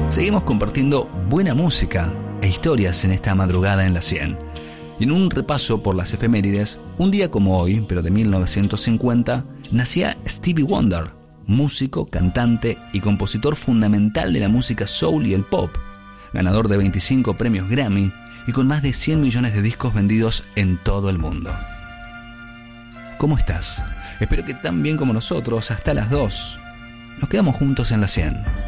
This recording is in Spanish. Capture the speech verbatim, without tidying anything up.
Seguimos compartiendo buena música e historias en esta madrugada en la cien. Y en un repaso por las efemérides, un día como hoy, pero de mil novecientos cincuenta, nacía Stevie Wonder, músico, cantante y compositor fundamental de la música soul y el pop, ganador de veinticinco premios Grammy y con más de cien millones de discos vendidos en todo el mundo. ¿Cómo estás? Espero que tan bien como nosotros, hasta las dos. Nos quedamos juntos en la cien.